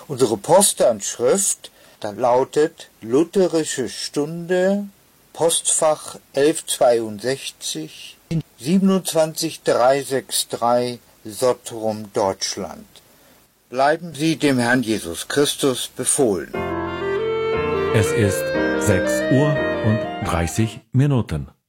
Unsere Postanschrift lautet Lutherische Stunde, Postfach 1162, 27363 Sottrum, Deutschland. Bleiben Sie dem Herrn Jesus Christus befohlen. Es ist 6:30 Uhr.